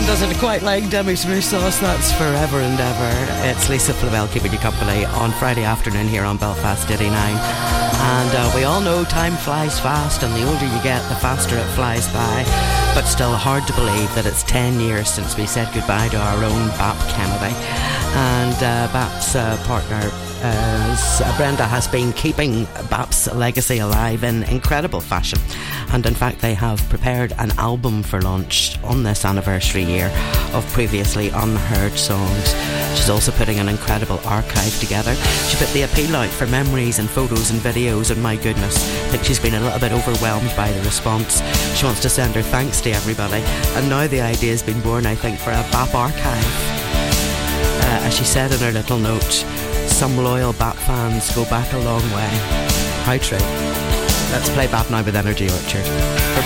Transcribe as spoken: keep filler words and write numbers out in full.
one does it quite like Demi Smooth Sauce. That's forever and ever. It's Lisa Flavelle keeping you company on Friday afternoon here on Belfast eighty-nine. And uh, we all know time flies fast, and the older you get, the faster it flies by. But still hard to believe that it's ten years since we said goodbye to our own Bap Kennedy. And uh, Bap's uh, partner, uh, Brenda, has been keeping Bap's legacy alive in incredible fashion. And in fact, they have prepared an album for launch on this anniversary year of previously unheard songs. She's also putting an incredible archive together. She put the appeal out for memories and photos and videos, and my goodness, I think she's been a little bit overwhelmed by the response. She wants to send her thanks to everybody, and now the idea has been born, I think, for a Bap archive. Uh, as she said in her little note, some loyal Bap fans go back a long way. How true. Let's play Bap now with Energy Orchard.